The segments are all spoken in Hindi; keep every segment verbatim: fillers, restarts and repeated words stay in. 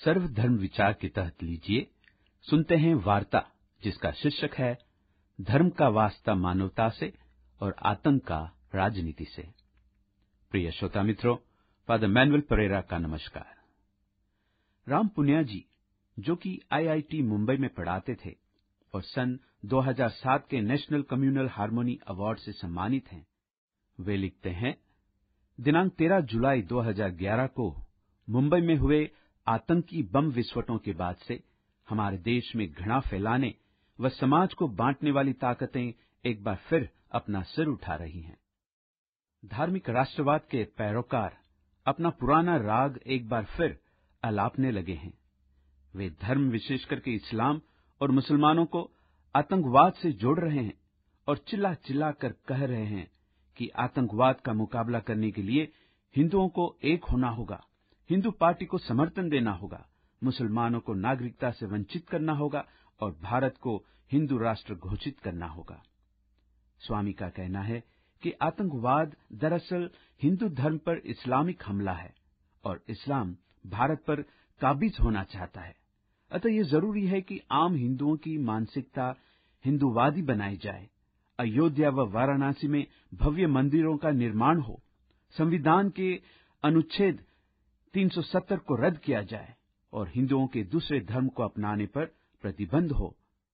सर्वधर्म विचार के तहत लीजिए सुनते हैं वार्ता जिसका शीर्षक है धर्म का वास्ता मानवता से और आतंक का राजनीति से। प्रिय श्रोता मित्रों, फादर मैनुअल परेरा का नमस्कार। राम पुनिया जी, जो कि आई आई टी मुंबई में पढ़ाते थे और सन दो हज़ार सात के नेशनल कम्युनल हार्मोनी अवार्ड से सम्मानित हैं, वे लिखते हैं, दिनांक तेरह जुलाई दो हज़ार ग्यारह को मुंबई में हुए आतंकी बम विस्फोटों के बाद से हमारे देश में घृणा फैलाने व समाज को बांटने वाली ताकतें एक बार फिर अपना सिर उठा रही हैं। धार्मिक राष्ट्रवाद के पैरोकार अपना पुराना राग एक बार फिर अलापने लगे हैं। वे धर्म विशेष करके इस्लाम और मुसलमानों को आतंकवाद से जोड़ रहे हैं और चिल्ला चिल्ला कर कह रहे हैं कि आतंकवाद का मुकाबला करने के लिए हिंदुओं को एक होना होगा, हिंदू पार्टी को समर्थन देना होगा, मुसलमानों को नागरिकता से वंचित करना होगा और भारत को हिंदू राष्ट्र घोषित करना होगा। स्वामी का कहना है कि आतंकवाद दरअसल हिंदू धर्म पर इस्लामिक हमला है और इस्लाम भारत पर काबिज होना चाहता है। अतः ये जरूरी है कि आम हिंदुओं की मानसिकता हिंदूवादी बनाई जाए, अयोध्या व वाराणसी में भव्य मंदिरों का निर्माण हो, संविधान के अनुच्छेद तीन सौ सत्तर को रद्द किया जाए और हिंदुओं के दूसरे धर्म को अपनाने पर प्रतिबंध हो,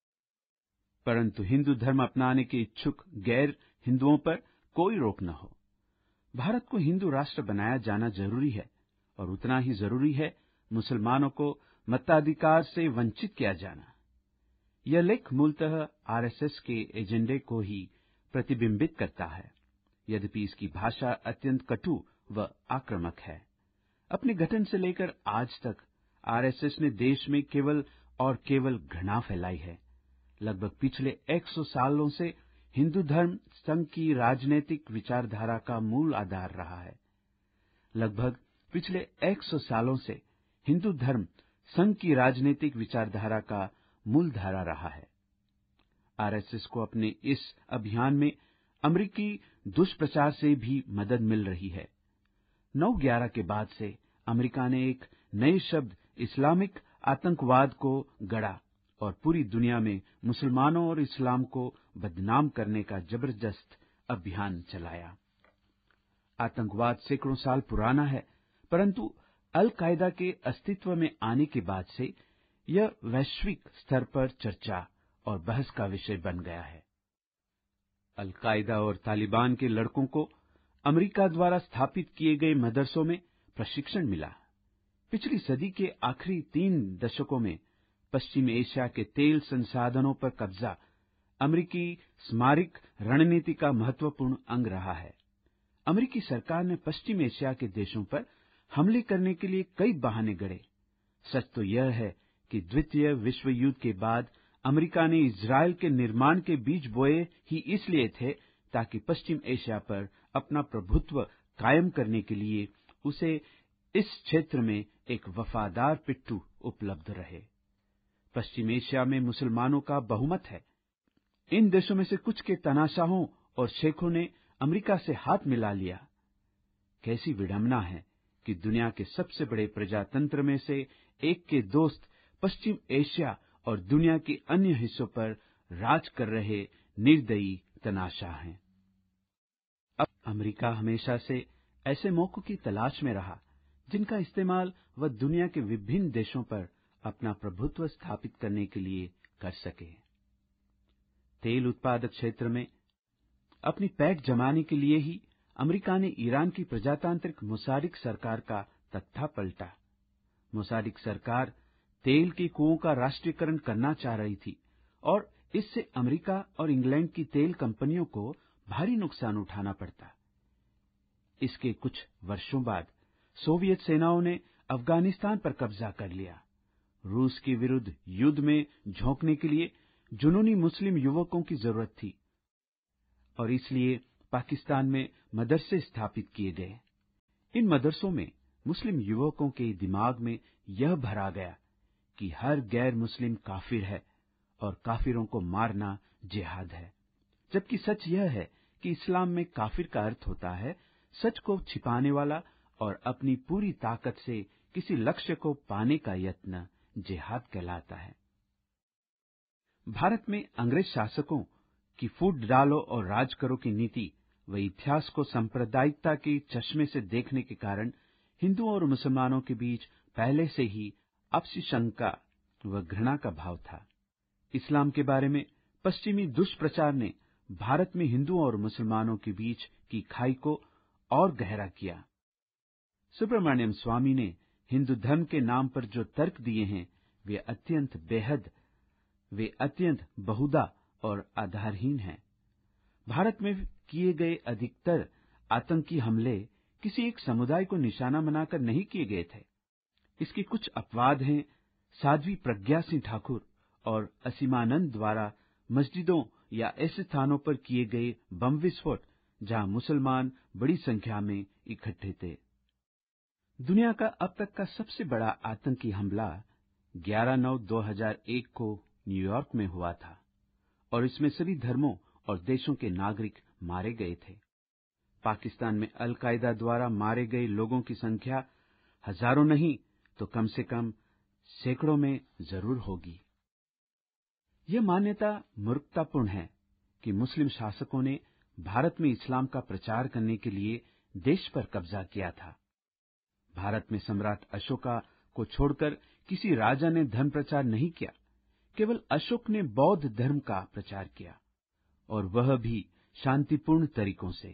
परंतु हिंदू धर्म अपनाने के इच्छुक गैर हिंदुओं पर कोई रोक न हो। भारत को हिंदू राष्ट्र बनाया जाना जरूरी है और उतना ही जरूरी है मुसलमानों को मताधिकार से वंचित किया जाना। यह लेख मूलतः आर एस एस के एजेंडे को ही प्रतिबिंबित करता है, यद्यपि इसकी भाषा अत्यंत कटु व आक्रामक है। अपने गठन से लेकर आज तक आर एस एस ने देश में केवल और केवल घृणा फैलाई है। लगभग पिछले सौ सालों से हिंदू धर्म संघ की राजनीतिक विचारधारा का मूल आधार रहा है। लगभग पिछले सौ सालों से हिंदू धर्म संघ की राजनीतिक विचारधारा का मूल धारा रहा है। आर एस एस को अपने इस अभियान में अमेरिकी दुष्प्रचार से भी मदद मिल रही है। नौ ग्यारह के बाद से अमेरिका ने एक नए शब्द इस्लामिक आतंकवाद को गढ़ा और पूरी दुनिया में मुसलमानों और इस्लाम को बदनाम करने का जबरदस्त अभियान चलाया। आतंकवाद सैकड़ों साल पुराना है, परंतु अल कायदा के अस्तित्व में आने के बाद से यह वैश्विक स्तर पर चर्चा और बहस का विषय बन गया है। अल कायदा और तालिबान के लड़कों को अमेरिका द्वारा स्थापित किए गए मदरसों में प्रशिक्षण मिला। पिछली सदी के आखिरी तीन दशकों में पश्चिम एशिया के तेल संसाधनों पर कब्जा अमेरिकी स्मारक रणनीति का महत्वपूर्ण अंग रहा है। अमेरिकी सरकार ने पश्चिम एशिया के देशों पर हमले करने के लिए कई बहाने गढ़े। सच तो यह है कि द्वितीय विश्व युद्ध के बाद अमेरिका ने इजरायल के निर्माण के बीज बोए ही इसलिए थे ताकि पश्चिम एशिया पर अपना प्रभुत्व कायम करने के लिए उसे इस क्षेत्र में एक वफादार पिट्ठू उपलब्ध रहे। पश्चिम एशिया में मुसलमानों का बहुमत है। इन देशों में से कुछ के तानाशाहों और शेखों ने अमेरिका से हाथ मिला लिया। कैसी विडंबना है कि दुनिया के सबसे बड़े प्रजातंत्र में से एक के दोस्त पश्चिम एशिया और दुनिया के अन्य हिस्सों पर राज कर रहे निर्दयी तानाशाह हैं। अब अमेरिका हमेशा से ऐसे मौकों की तलाश में रहा जिनका इस्तेमाल वह दुनिया के विभिन्न देशों पर अपना प्रभुत्व स्थापित करने के लिए कर सके। तेल उत्पादक क्षेत्र में अपनी पैठ जमाने के लिए ही अमेरिका ने ईरान की प्रजातांत्रिक मुसारिक सरकार का तख्ता पलटा। मुसारिक सरकार तेल के कुओं का राष्ट्रीयकरण करना चाह रही थी और इससे अमेरिका और इंग्लैंड की तेल कंपनियों को भारी नुकसान उठाना पड़ता। इसके कुछ वर्षों बाद सोवियत सेनाओं ने अफगानिस्तान पर कब्जा कर लिया। रूस के विरुद्ध युद्ध में झोंकने के लिए जुनूनी मुस्लिम युवकों की जरूरत थी और इसलिए पाकिस्तान में मदरसे स्थापित किए गए। इन मदरसों में मुस्लिम युवकों के दिमाग में यह भरा गया कि हर गैर मुस्लिम काफिर है और काफिरों को मारना जिहाद है, जबकि सच यह है कि इस्लाम में काफिर का अर्थ होता है सच को छिपाने वाला और अपनी पूरी ताकत से किसी लक्ष्य को पाने का यत्न जिहाद कहलाता है। भारत में अंग्रेज शासकों की फूट डालो और राज करो की नीति व इतिहास को सांप्रदायिकता के चश्मे से देखने के कारण हिंदुओं और मुसलमानों के बीच पहले से ही आपसी शंका व घृणा का भाव था। इस्लाम के बारे में पश्चिमी दुष्प्रचार ने भारत में हिंदुओं और मुसलमानों के बीच की खाई को और गहरा किया। सुब्रमण्यम स्वामी ने हिंदू धर्म के नाम पर जो तर्क दिए हैं वे अत्यंत बेहद वे अत्यंत बहुधा और आधारहीन हैं। भारत में किए गए अधिकतर आतंकी हमले किसी एक समुदाय को निशाना बनाकर नहीं किए गए थे। इसके कुछ अपवाद हैं। साध्वी प्रज्ञा सिंह ठाकुर और असीमानंद द्वारा मस्जिदों या ऐसे स्थानों पर किए गए बम विस्फोट जहां मुसलमान बड़ी संख्या में इकट्ठे थे। दुनिया का अब तक का सबसे बड़ा आतंकी हमला ग्यारह नौ दो हज़ार एक को न्यूयॉर्क में हुआ था और इसमें सभी धर्मों और देशों के नागरिक मारे गए थे। पाकिस्तान में अल कायदा द्वारा मारे गए लोगों की संख्या हजारों नहीं तो कम से कम सैकड़ों में जरूर होगी। यह मान्यता मूर्खतापूर्ण है कि मुस्लिम शासकों ने भारत में इस्लाम का प्रचार करने के लिए देश पर कब्जा किया था। भारत में सम्राट अशोका को छोड़कर किसी राजा ने धर्म प्रचार नहीं किया। केवल अशोक ने बौद्ध धर्म का प्रचार किया और वह भी शांतिपूर्ण तरीकों से।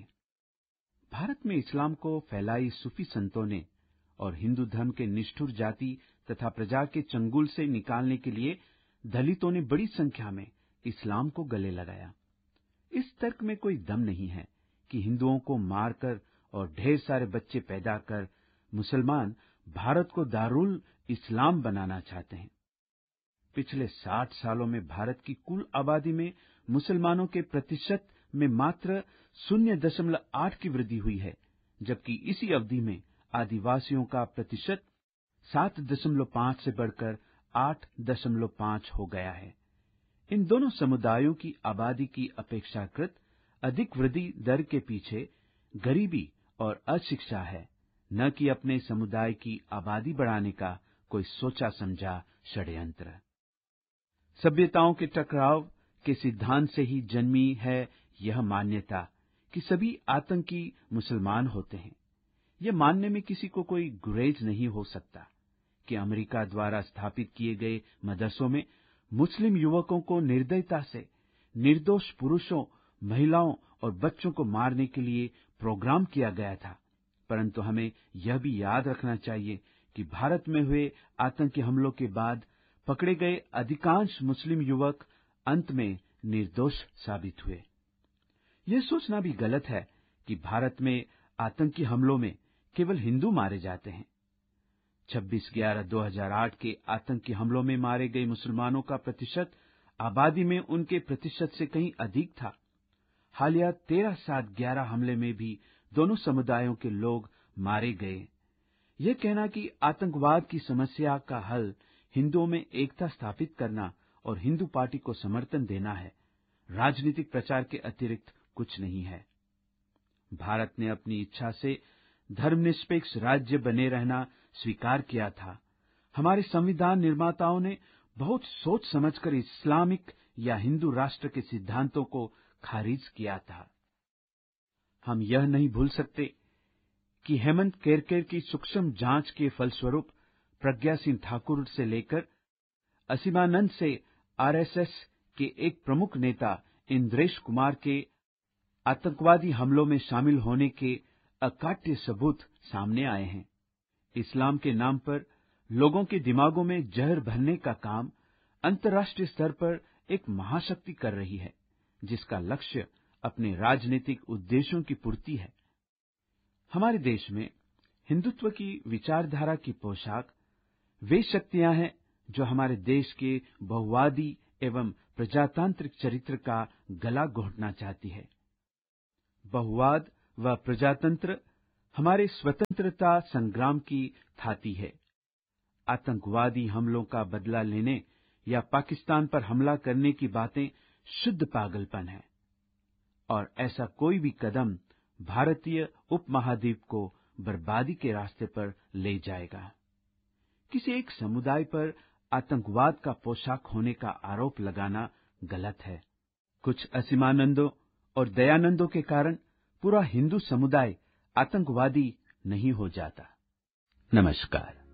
भारत में इस्लाम को फैलाई सूफी संतों ने और हिंदू धर्म के निष्ठुर जाति तथा प्रजा के चंगुल से निकालने के लिए दलितों ने बड़ी संख्या में इस्लाम को गले लगाया। इस तर्क में कोई दम नहीं है कि हिंदुओं को मारकर और ढेर सारे बच्चे पैदा कर मुसलमान भारत को दारुल इस्लाम बनाना चाहते हैं। पिछले साठ सालों में भारत की कुल आबादी में मुसलमानों के प्रतिशत में मात्र शून्य दशमलव आठ की वृद्धि हुई है, जबकि इसी अवधि में आदिवासियों का प्रतिशत सात दशमलव पांच से बढ़कर आठ दशमलव पांच हो गया है। इन दोनों समुदायों की आबादी की अपेक्षाकृत अधिक वृद्धि दर के पीछे गरीबी और अशिक्षा है, न कि अपने समुदाय की आबादी बढ़ाने का कोई सोचा समझा षड्यंत्र। सभ्यताओं के टकराव के सिद्धांत से ही जन्मी है यह मान्यता कि सभी आतंकी मुसलमान होते हैं। यह मानने में किसी को कोई गुरेज नहीं हो सकता कि अमेरिका द्वारा स्थापित किए गए मदरसों में मुस्लिम युवकों को निर्दयता से निर्दोष पुरुषों, महिलाओं और बच्चों को मारने के लिए प्रोग्राम किया गया था। परंतु हमें यह भी याद रखना चाहिए कि भारत में हुए आतंकी हमलों के बाद पकड़े गए अधिकांश मुस्लिम युवक अंत में निर्दोष साबित हुए। यह सोचना भी गलत है कि भारत में आतंकी हमलों में केवल हिंदू मारे जाते हैं। छब्बीस ग्यारह दो हज़ार आठ के आतंकी हमलों में मारे गए मुसलमानों का प्रतिशत आबादी में उनके प्रतिशत से कहीं अधिक था। हालिया तेरह सात ग्यारह हमले में भी दोनों समुदायों के लोग मारे गए। यह कहना कि आतंकवाद की समस्या का हल हिंदुओं में एकता स्थापित करना और हिंदू पार्टी को समर्थन देना है, राजनीतिक प्रचार के अतिरिक्त कुछ नहीं है। भारत ने अपनी इच्छा से धर्मनिरपेक्ष राज्य बने रहना स्वीकार किया था। हमारे संविधान निर्माताओं ने बहुत सोच समझकर इस्लामिक या हिंदू राष्ट्र के सिद्धांतों को खारिज किया था। हम यह नहीं भूल सकते कि हेमंत केरकेर की सूक्ष्म जांच के फलस्वरूप प्रज्ञा सिंह ठाकुर से लेकर असीमानंद से आरएसएस के एक प्रमुख नेता इंद्रेश कुमार के आतंकवादी हमलों में शामिल होने के अकाट्य सबूत सामने आए हैं। इस्लाम के नाम पर लोगों के दिमागों में जहर भरने का काम अंतर्राष्ट्रीय स्तर पर एक महाशक्ति कर रही है, जिसका लक्ष्य अपने राजनीतिक उद्देश्यों की पूर्ति है। हमारे देश में हिंदुत्व की विचारधारा की पोशाक वे शक्तियां हैं जो हमारे देश के बहुवादी एवं प्रजातांत्रिक चरित्र का गला घोंटना चाहती है। बहुवाद व प्रजातंत्र हमारे स्वतंत्रता संग्राम की थाती है। आतंकवादी हमलों का बदला लेने या पाकिस्तान पर हमला करने की बातें शुद्ध पागलपन है और ऐसा कोई भी कदम भारतीय उपमहाद्वीप को बर्बादी के रास्ते पर ले जाएगा। किसी एक समुदाय पर आतंकवाद का पोशाक होने का आरोप लगाना गलत है। कुछ असीमानंदों और दयानंदों के कारण पूरा हिंदू समुदाय आतंकवादी नहीं हो जाता। नमस्कार।